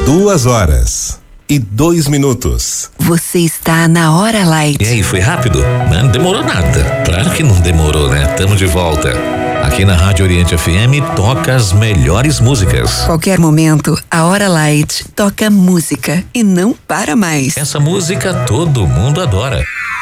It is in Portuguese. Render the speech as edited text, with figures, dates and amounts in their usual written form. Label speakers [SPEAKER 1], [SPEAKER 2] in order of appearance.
[SPEAKER 1] 2h02.
[SPEAKER 2] Você está na Hora Light.
[SPEAKER 3] E aí, foi rápido? Não demorou nada. Claro que não demorou, né? Tamo de volta. Aqui na Rádio Oriente FM toca as melhores músicas.
[SPEAKER 2] Qualquer momento, a Hora Light toca música e não para mais.
[SPEAKER 3] Essa música todo mundo adora.